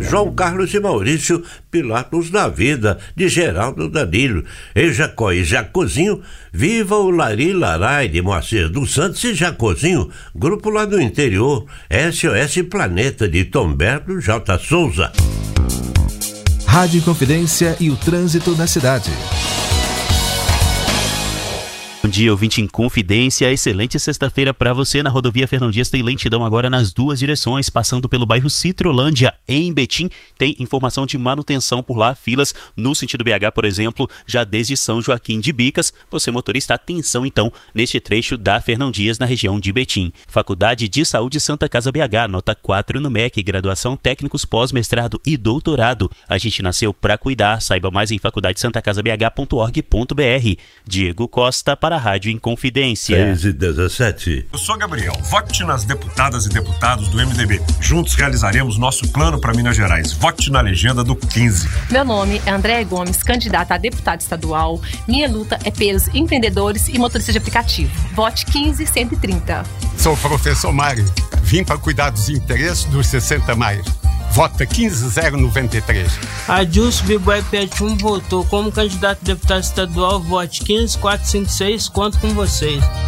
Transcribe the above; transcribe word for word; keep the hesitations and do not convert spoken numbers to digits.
João Carlos e Maurício, pilotos da vida, de Geraldo Danilo. Em Jacó e Jacozinho, viva o Lari Larai de Moacir dos Santos e Jacozinho, grupo lá do interior, S O S Planeta de Tomberto J. Souza. Rádio Inconfidência e o trânsito na cidade. Bom dia, ouvinte Inconfidência, excelente sexta-feira para você. Na rodovia Fernão Dias tem lentidão agora nas duas direções, passando pelo bairro Citrolândia, em Betim. Tem informação de manutenção por lá, filas no sentido B H, por exemplo, já desde São Joaquim de Bicas. Você, motorista, atenção então neste trecho da Fernão Dias, na região de Betim. Faculdade de Saúde Santa Casa B H, nota quatro no M E C, graduação técnicos pós-mestrado e doutorado. A gente nasceu para cuidar, saiba mais em faculdade santa casa b h ponto org ponto b r. Diego Costa para a Rádio Inconfidência. seis e dezessete. Eu sou Gabriel. Vote nas deputadas e deputados do M D B. Juntos realizaremos nosso plano para Minas Gerais. Vote na legenda do quinze. Meu nome é Andréa Gomes, candidata a deputada estadual. Minha luta é pelos empreendedores e motoristas de aplicativo. Vote quinze cento e trinta. Sou o professor Mário. Vim para cuidar dos interesses dos sessenta mais. Vota quinze zero noventa e três. Adilson Biboy Pet um votou como candidato a deputado estadual. Vote quinze quatrocentos e cinquenta e seis. Conto com vocês.